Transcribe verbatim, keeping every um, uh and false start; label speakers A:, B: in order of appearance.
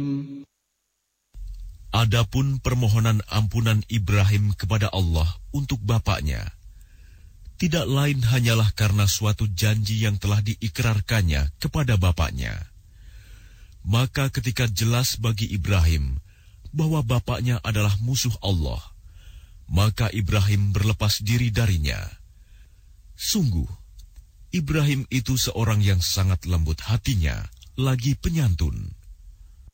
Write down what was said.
A: Adapun permohonan ampunan Ibrahim kepada Allah untuk bapaknya, tidak lain hanyalah karena suatu janji yang telah diikrarkannya kepada bapaknya. Maka ketika jelas bagi Ibrahim bahwa bapaknya adalah musuh Allah, maka Ibrahim berlepas diri darinya. Sungguh, Ibrahim itu seorang yang sangat lembut hatinya, lagi penyantun.